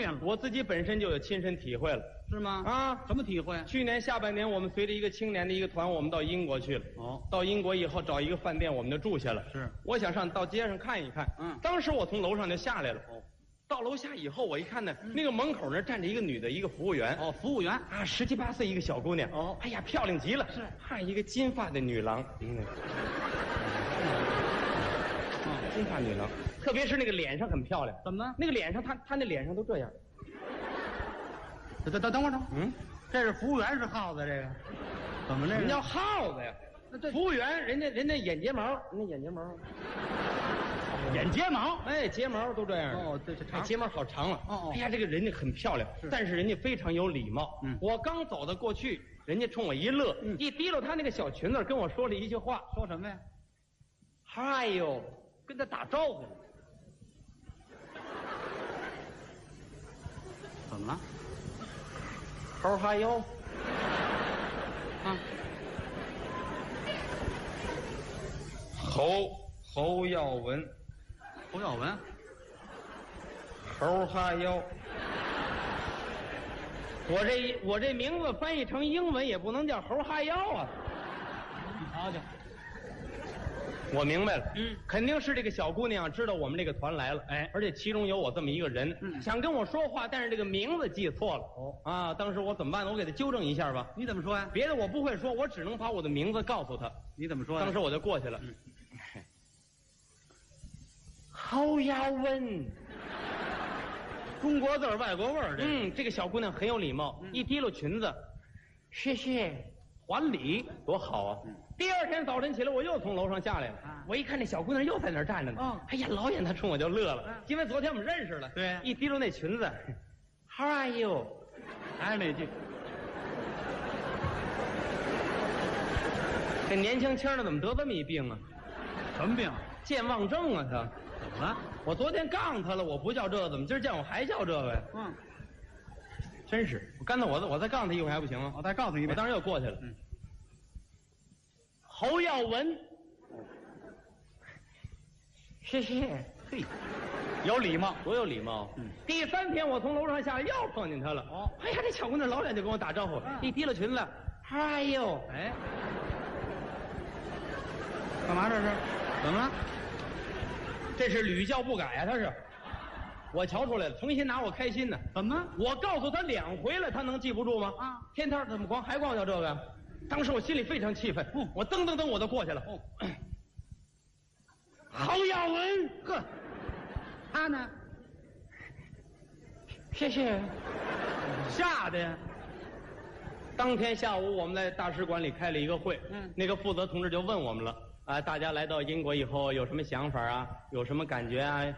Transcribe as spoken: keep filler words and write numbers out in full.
见了， 我自己本身就有亲身体会了。 是吗？ 啊， 什么体会？ 去年下半年，我们随着一个青年的一个团，我们到英国去了。 哦， 到英国以后，找一个饭店，我们就住下了。 是， 我想上到街上看一看。 嗯， 当时我从楼上就下来了。哦，到楼下以后，我一看呢，嗯、那个门口那站着一个女的，一个服务员。 哦，服务员啊，十七八岁一个小姑娘。 哦， 哎呀，漂亮极了。 是， 还一个金发的女郎。嗯，啊，金发女郎，特别是那个脸上很漂亮。 怎么？ 那个脸上，她她那脸上都这样。 等等等会儿，等会儿。 嗯。 这是服务员是耗子，这个怎么这什么叫耗子呀？那这服务员，人家人家眼睫毛，人家眼睫毛， 眼睫毛， 哎，睫毛都这样。 哦，这这长， 睫毛好长了。 哦哦， 哎呀，这个人家很漂亮，但是人家非常有礼貌。 嗯， 我刚走到过去，人家冲我一乐， 嗯， 一提溜他那个小裙子，跟我说了一句话， 说什么呀？ 嗨哟，跟他打招呼。 怎么了？ 猴嗨哟， 啊， 侯侯耀文， 侯耀文， 猴嗨哟。我这我这名字翻译成英文也不能叫猴嗨哟啊！ 你瞧瞧， 我明白了， 嗯， 肯定是这个小姑娘知道我们这个团来了， 哎， 而且其中有我这么一个人， 嗯， 想跟我说话，但是这个名字记错了。 哦， 啊，当时我怎么办呢？我给他纠正一下吧。 你怎么说呀？ 别的我不会说，我只能把我的名字告诉他。 你怎么说呀？ 当时我就过去了。 嗯， 侯耀文， 中国字儿外国味儿。 嗯，这个小姑娘很有礼貌， 嗯， 一提溜裙子，谢谢，还礼，多好啊！嗯，第二天早晨起来，我又从楼上下来了。啊，我一看那小姑娘又在那儿站着呢。 哦， 哎呀，老远她冲我就乐了，因为昨天我们认识了。 对， 一提溜那裙子 ，How are you？ 还是那句。 这年轻轻的怎么得这么一病啊？ 什么病？ 健忘症啊！他怎么了？ 我昨天杠他了，我不叫这个，怎么今儿见我还叫这个呀？ 嗯， 真是，刚才我我再杠他一回还不行吗？ 我再告诉你一遍。 我当时又过去了。 嗯， 侯耀文，谢谢。 嘿，有礼貌， 多有礼貌。 嗯， 第三天我从楼上下来又碰见他了。哦，哎呀，这小姑娘老远就跟我打招呼， 啊、 一提了裙子 ，How are you？ 哎，干嘛这是？怎么了？ 这是屡教不改啊！他是，我瞧出来了，重新拿我开心呢。 怎么？ 我告诉他两回了，他能记不住吗？啊，天天怎么光还光叫这个？当时我心里非常气愤，嗯，我噔噔噔我就过去了。哦，侯耀文， 呵，他呢？ 谢谢。 吓的呀！ 当天下午我们在大使馆里开了一个会，嗯，那个负责同志就问我们了。啊，大家来到英国以后有什么想法啊？有什么感觉啊？